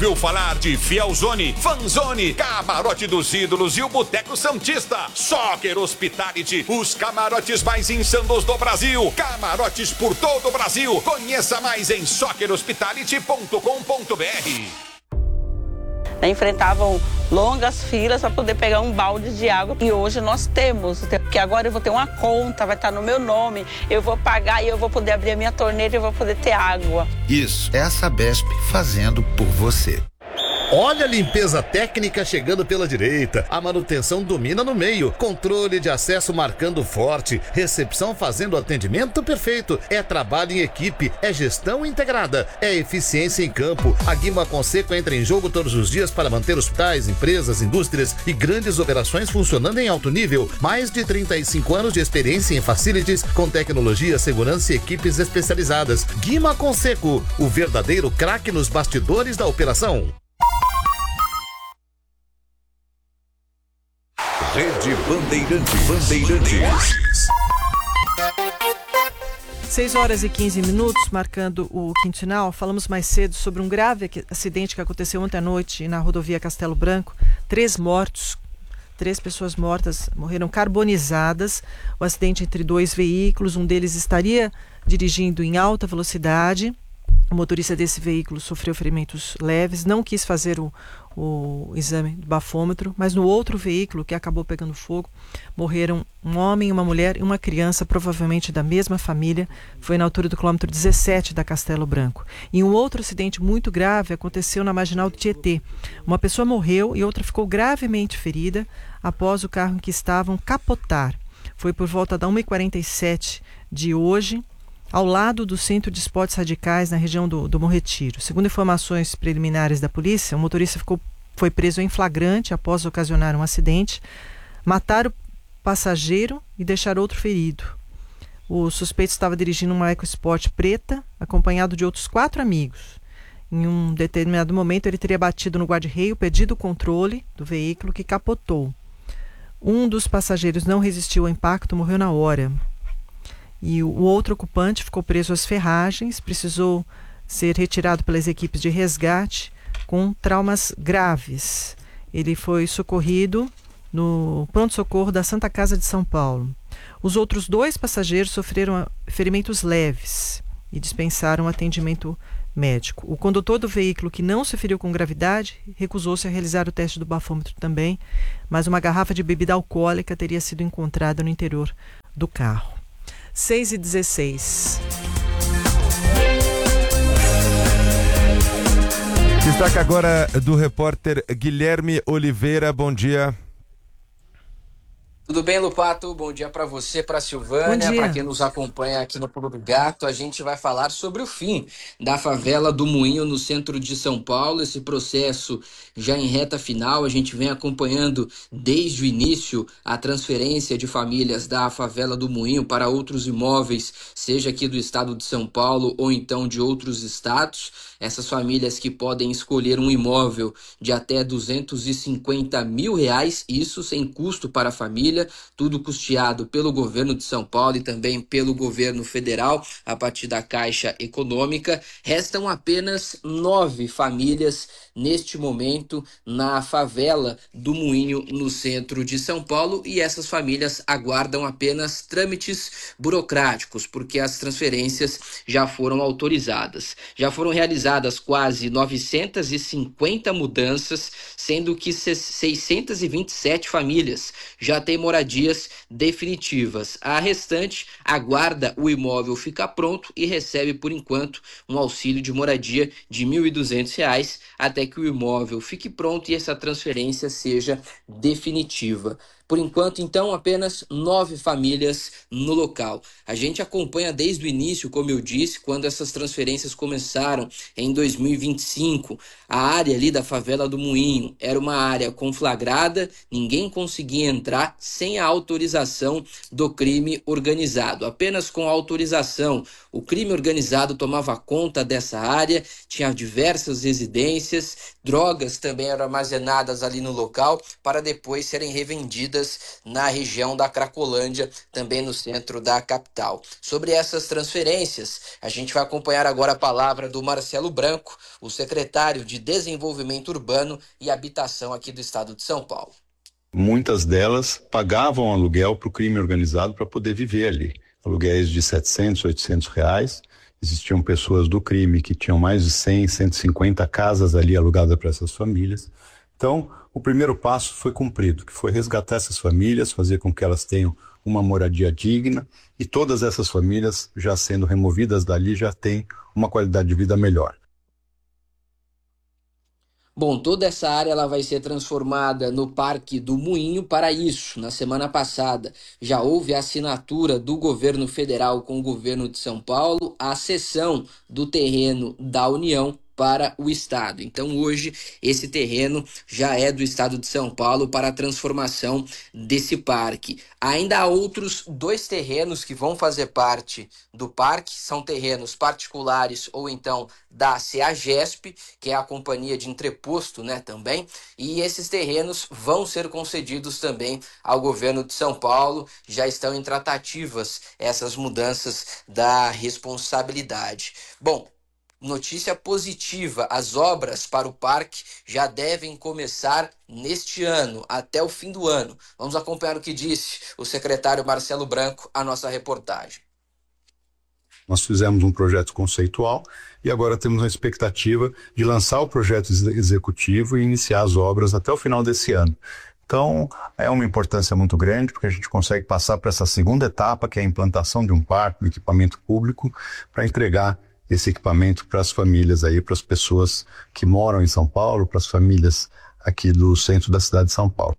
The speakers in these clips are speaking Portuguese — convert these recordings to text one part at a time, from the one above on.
Viu falar de Fielzone, Fanzone, Camarote dos Ídolos e o Boteco Santista. Soccer Hospitality, os camarotes mais insanos do Brasil. Camarotes por todo o Brasil. Conheça mais em soccerhospitality.com.br. Enfrentavam longas filas para poder pegar um balde de água. E hoje nós temos, porque agora eu vou ter uma conta, vai estar no meu nome, eu vou pagar e eu vou poder abrir a minha torneira e eu vou poder ter água. Isso, é a Sabesp fazendo por você. Olha a limpeza técnica chegando pela direita, a manutenção domina no meio, controle de acesso marcando forte, recepção fazendo atendimento perfeito, é trabalho em equipe, é gestão integrada, é eficiência em campo. A Guima Conceco entra em jogo todos os dias para manter hospitais, empresas, indústrias e grandes operações funcionando em alto nível. Mais de 35 anos de experiência em facilities com tecnologia, segurança e equipes especializadas. Guima Conceco, o verdadeiro craque nos bastidores da operação. Rede Bandeirantes. 6h15, marcando o quinto sinal. Falamos mais cedo sobre um grave acidente que aconteceu ontem à noite na rodovia Castelo Branco. 3 mortos, 3 pessoas mortas, morreram carbonizadas. O acidente entre 2 veículos, um deles estaria dirigindo em alta velocidade. O motorista desse veículo sofreu ferimentos leves, não quis fazer o exame do bafômetro, mas no outro veículo que acabou pegando fogo, morreram um homem, uma mulher e uma criança, provavelmente da mesma família. Foi na altura do quilômetro 17 da Castelo Branco. E um outro acidente muito grave aconteceu na Marginal do Tietê. Uma pessoa morreu e outra ficou gravemente ferida após o carro em que estavam capotar. Foi por volta da 1h47 de hoje, ao lado do Centro de Esportes Radicais, na região do Bom Retiro. Segundo informações preliminares da polícia, o motorista foi preso em flagrante após ocasionar um acidente, matar o passageiro e deixar outro ferido. O suspeito estava dirigindo uma EcoSport preta, acompanhado de outros 4 amigos. Em um determinado momento, ele teria batido no guarda-reio, perdido o controle do veículo, que capotou. Um dos passageiros não resistiu ao impacto, morreu na hora. E o outro ocupante ficou preso às ferragens, precisou ser retirado pelas equipes de resgate com traumas graves. Ele foi socorrido no pronto-socorro da Santa Casa de São Paulo. Os outros 2 passageiros sofreram ferimentos leves e dispensaram atendimento médico. O condutor do veículo, que não se feriu com gravidade, recusou-se a realizar o teste do bafômetro também, mas uma garrafa de bebida alcoólica teria sido encontrada no interior do carro. 6h16. Destaque agora do repórter Guilherme Oliveira. Bom dia. Tudo bem, Lupato? Bom dia para você, para Silvânia, para quem nos acompanha aqui no Pulo do Gato. A gente vai falar sobre o fim da favela do Moinho no centro de São Paulo. Esse processo já em reta final, a gente vem acompanhando desde o início a transferência de famílias da favela do Moinho para outros imóveis, seja aqui do estado de São Paulo ou então de outros estados. Essas famílias que podem escolher um imóvel de até R$250 mil, isso sem custo para a família, tudo custeado pelo governo de São Paulo e também pelo governo federal, a partir da Caixa Econômica. Restam apenas 9 famílias neste momento na favela do Moinho, no centro de São Paulo, e essas famílias aguardam apenas trâmites burocráticos, porque as transferências já foram autorizadas. Já foram realizadas quase 950 mudanças, sendo que 627 famílias já têm moradias definitivas. A restante aguarda o imóvel ficar pronto e recebe, por enquanto, um auxílio de moradia de R$ 1.200 até que o imóvel fique pronto e essa transferência seja definitiva. Por enquanto, então, apenas 9 famílias no local. A gente acompanha desde o início, como eu disse, quando essas transferências começaram em 2025. A área ali da favela do Moinho era uma área conflagrada, ninguém conseguia entrar sem a autorização do crime organizado. Apenas com a autorização, o crime organizado tomava conta dessa área, tinha diversas residências, drogas também eram armazenadas ali no local para depois serem revendidas transferidas na região da Cracolândia, também no centro da capital. Sobre essas transferências, a gente vai acompanhar agora a palavra do Marcelo Branco, o secretário de Desenvolvimento Urbano e Habitação aqui do estado de São Paulo. Muitas delas pagavam aluguel para o crime organizado para poder viver ali. Aluguéis de R$700, R$800. Existiam pessoas do crime que tinham mais de 100, 150 casas ali alugadas para essas famílias. Então, o primeiro passo foi cumprido, que foi resgatar essas famílias, fazer com que elas tenham uma moradia digna, e todas essas famílias, já sendo removidas dali, já têm uma qualidade de vida melhor. Bom, toda essa área ela vai ser transformada no Parque do Moinho. Para isso, na semana passada, já houve a assinatura do governo federal com o governo de São Paulo, a cessão do terreno da União para o estado. Então hoje esse terreno já é do estado de São Paulo para a transformação desse parque. Ainda há outros 2 terrenos que vão fazer parte do parque, são terrenos particulares ou então da CEAGESP, que é a companhia de entreposto, também, e esses terrenos vão ser concedidos também ao governo de São Paulo. Já estão em tratativas essas mudanças da responsabilidade. Bom, notícia positiva, as obras para o parque já devem começar neste ano, até o fim do ano. Vamos acompanhar o que disse o secretário Marcelo Branco, a nossa reportagem. Nós fizemos um projeto conceitual e agora temos a expectativa de lançar o projeto executivo e iniciar as obras até o final desse ano. Então, é uma importância muito grande, porque a gente consegue passar para essa segunda etapa, que é a implantação de um parque, um equipamento público, para entregar esse equipamento para as famílias aí, para as pessoas que moram em São Paulo, para as famílias aqui do centro da cidade de São Paulo.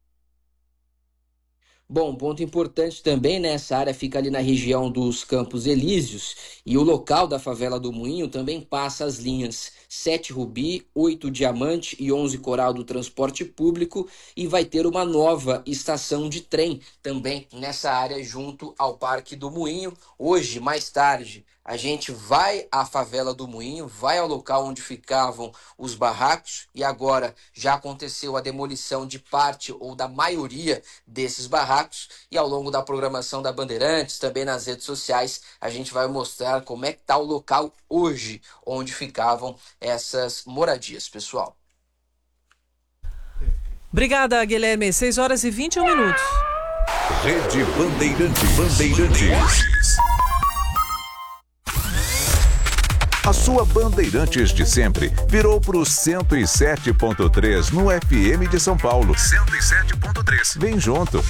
Bom, ponto importante também, essa área fica ali na região dos Campos Elíseos, e o local da favela do Moinho também passa as linhas 7 Rubi, 8 Diamante e 11 Coral do transporte público, e vai ter uma nova estação de trem também nessa área junto ao Parque do Moinho. Hoje, mais tarde, a gente vai à favela do Moinho, vai ao local onde ficavam os barracos, e agora já aconteceu a demolição de parte ou da maioria desses barracos, e ao longo da programação da Bandeirantes, também nas redes sociais, a gente vai mostrar como é que está o local hoje, onde ficavam essas moradias, pessoal. Obrigada, Guilherme. 6h21. Rede Bandeirantes. A sua Bandeirantes de sempre virou pro 107.3 no FM de São Paulo. 107.3. Vem junto.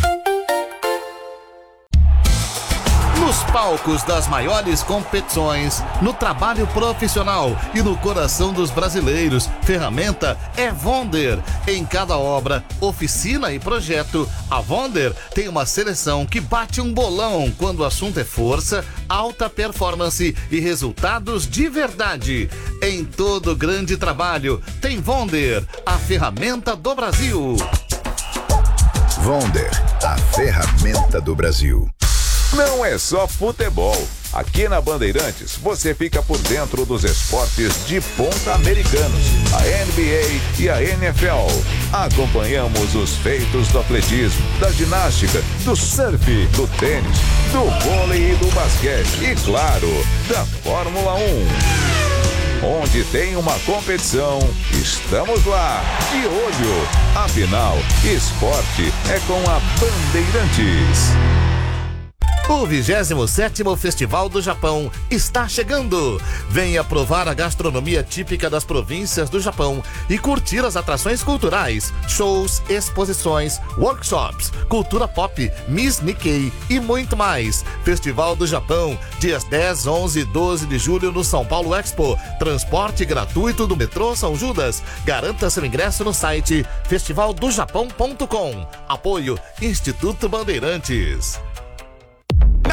Nos palcos das maiores competições, no trabalho profissional e no coração dos brasileiros, ferramenta é Wonder. Em cada obra, oficina e projeto, a Wonder tem uma seleção que bate um bolão quando o assunto é força, alta performance e resultados de verdade. Em todo grande trabalho, tem Wonder, a ferramenta do Brasil. Wonder, a ferramenta do Brasil. Não é só futebol. Aqui na Bandeirantes, você fica por dentro dos esportes de ponta americanos, a NBA e a NFL. Acompanhamos os feitos do atletismo, da ginástica, do surf, do tênis, do vôlei e do basquete e, claro, da Fórmula 1. Onde tem uma competição, estamos lá, de olho. Afinal, esporte é com a Bandeirantes. O 27º Festival do Japão está chegando. Venha provar a gastronomia típica das províncias do Japão e curtir as atrações culturais, shows, exposições, workshops, cultura pop, Miss Nikkei e muito mais. Festival do Japão, dias 10, 11 e 12 de julho no São Paulo Expo. Transporte gratuito do metrô São Judas. Garanta seu ingresso no site festivaldojapão.com. Apoio Instituto Bandeirantes. Na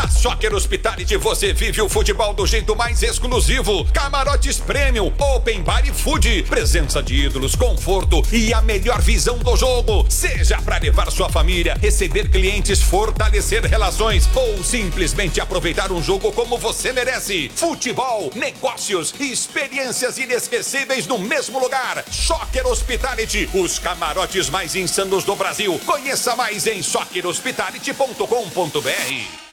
Na Soccer Hospitality você vive o futebol do jeito mais exclusivo. Camarotes Premium, Open Bar e Food. Presença de ídolos, conforto e a melhor visão do jogo. Seja para levar sua família, receber clientes, fortalecer relações ou simplesmente aproveitar um jogo como você merece. Futebol, negócios e experiências inesquecíveis no mesmo lugar. Soccer Hospitality, os camarotes mais insanos do Brasil. Conheça mais em soccerhospitality.com.br.